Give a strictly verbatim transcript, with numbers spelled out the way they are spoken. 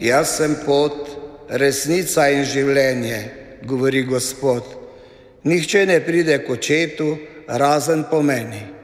Jaz sem pot, resnica in življenje, govori Gospod. Nihče ne pride k Očetu, razen po meni.